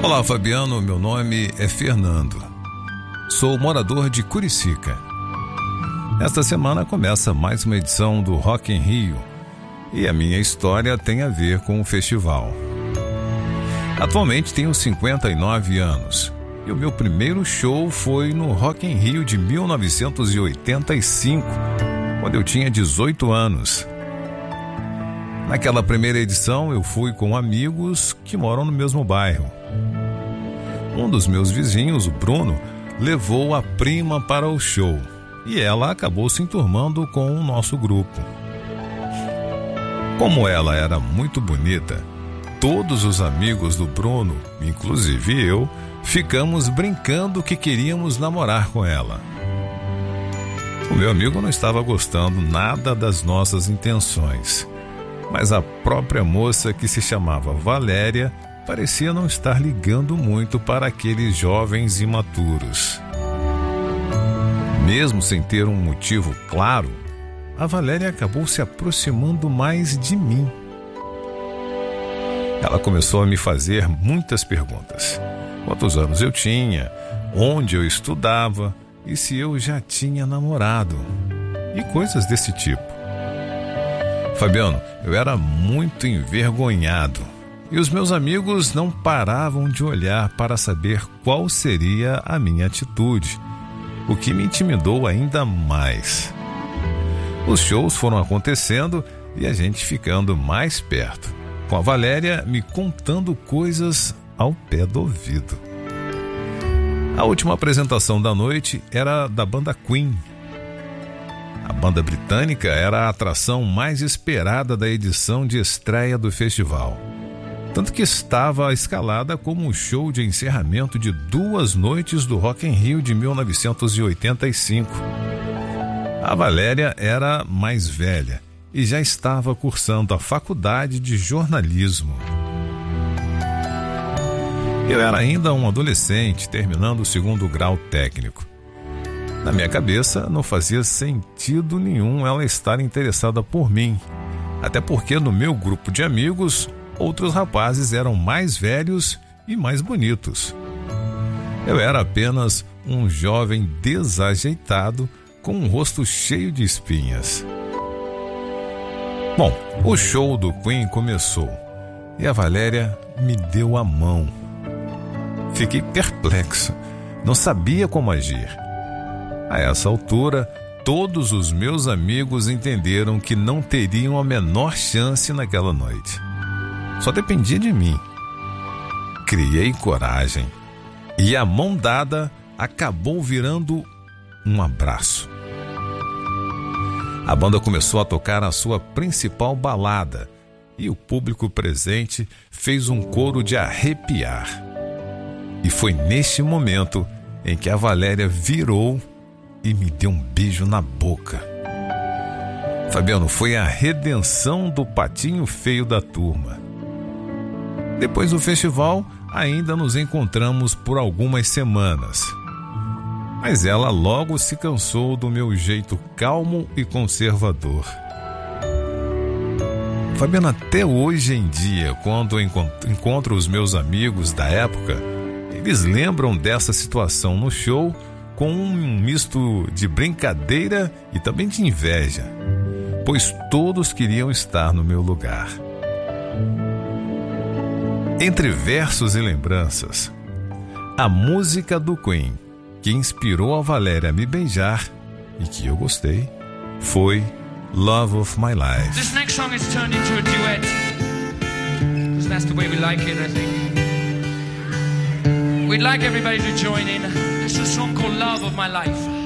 Olá, Fabiano, meu nome é Fernando. Sou morador de Curicica. Esta semana começa mais uma edição do Rock in Rio e a minha história tem a ver com o festival. Atualmente tenho 59 anos e o meu primeiro show foi no Rock in Rio de 1985, quando eu tinha 18 anos. Naquela primeira edição eu fui com amigos que moram no mesmo bairro. Um dos meus vizinhos, o Bruno, levou a prima para o show e ela acabou se enturmando com o nosso grupo. Como ela era muito bonita, todos os amigos do Bruno, inclusive eu, ficamos brincando que queríamos namorar com ela. O meu amigo não estava gostando nada das nossas intenções, mas a própria moça, que se chamava Valéria, parecia não estar ligando muito para aqueles jovens imaturos. Mesmo sem ter um motivo claro, a Valéria acabou se aproximando mais de mim. Ela começou a me fazer muitas perguntas. Quantos anos eu tinha, onde eu estudava e se eu já tinha namorado, e coisas desse tipo. Fabiano, eu era muito envergonhado e os meus amigos não paravam de olhar para saber qual seria a minha atitude, o que me intimidou ainda mais. Os shows foram acontecendo e a gente ficando mais perto, com a Valéria me contando coisas ao pé do ouvido. A última apresentação da noite era da banda Queen. A banda britânica era a atração mais esperada da edição de estreia do festival, tanto que estava escalada como um show de encerramento de 2 noites do Rock in Rio de 1985. A Valéria era mais velha e já estava cursando a faculdade de jornalismo. Eu era ainda um adolescente, terminando o 2º grau técnico. Na minha cabeça, não fazia sentido nenhum ela estar interessada por mim, até porque no meu grupo de amigos, outros rapazes eram mais velhos e mais bonitos. Eu era apenas um jovem desajeitado com um rosto cheio de espinhas. Bom, o show do Queen começou e a Valéria me deu a mão. Fiquei perplexo, não sabia como agir. A essa altura, todos os meus amigos entenderam que não teriam a menor chance naquela noite. Só dependia de mim. Criei coragem e a mão dada acabou virando um abraço. A banda começou a tocar a sua principal balada e o público presente fez um coro de arrepiar. E foi neste momento em que a Valéria virou e me deu um beijo na boca. Fabiano, foi a redenção do patinho feio da turma. Depois do festival, ainda nos encontramos por algumas semanas. Mas ela logo se cansou do meu jeito calmo e conservador. Fabiano, até hoje em dia, quando encontro os meus amigos da época, eles lembram dessa situação no show com um misto de brincadeira e também de inveja, pois todos queriam estar no meu lugar. Entre versos e lembranças, a música do Queen, que inspirou a Valéria a me beijar e que eu gostei, foi Love of My Life. This next song is turned into a duet, because that's the way we like it, I think. We'd like everybody to join in. This is a song called Love of My Life.